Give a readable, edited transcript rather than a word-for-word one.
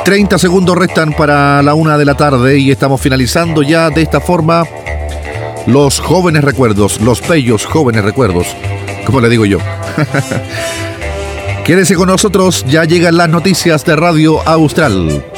30 segundos restan para la 1 de la tarde y estamos finalizando ya de esta forma los jóvenes recuerdos, los bellos jóvenes recuerdos, como le digo yo. Quédese con nosotros, ya llegan las noticias de Radio Austral.